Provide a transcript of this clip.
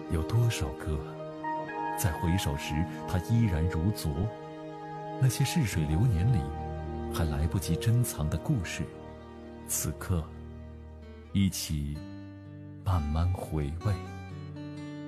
有多少个在回首时它依然如昨？那些逝水流年里还来不及珍藏的故事，此刻一起慢慢回味。